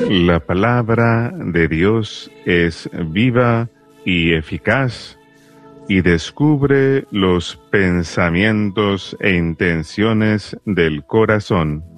La palabra de Dios es viva y eficaz y descubre los pensamientos e intenciones del corazón.